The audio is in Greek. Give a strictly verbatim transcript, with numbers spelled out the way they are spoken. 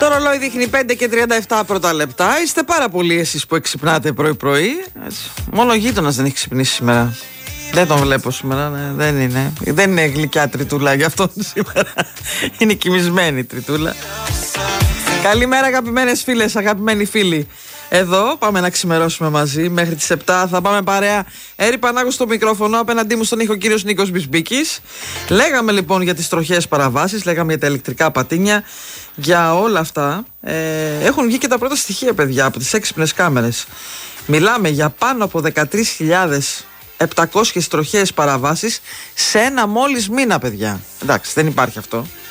Το ρολόι δείχνει πέντε και τριάντα επτά πρώτα λεπτά. Είστε πάρα πολλοί εσείς που εξυπνάτε πρωί-πρωί. Μόνο ο γείτονας δεν έχει ξυπνήσει σήμερα. Δεν τον βλέπω σήμερα, ναι, δεν είναι. Δεν είναι γλυκιά τριτούλα για αυτόν σήμερα. Είναι κοιμισμένη η τριτούλα. Καλημέρα αγαπημένες φίλες, αγαπημένοι φίλοι. Εδώ πάμε να ξημερώσουμε μαζί μέχρι τις επτά. Θα πάμε παρέα. Έρη Πανάγου στο μικρόφωνο. Απέναντί μου στον ήχο κύριος Νίκος Μπισμπίκης. Λέγαμε λοιπόν για τις τροχές παραβάσεις, λέγαμε για τα ηλεκτρικά πατίνια. Για όλα αυτά ε, έχουν βγει και τα πρώτα στοιχεία, παιδιά, από τις έξυπνες κάμερες. Μιλάμε για πάνω από δεκατρείς χιλιάδες επτακόσιες τροχές παραβάσεις σε ένα μόλις μήνα, παιδιά. Εντάξει, δεν υπάρχει αυτό.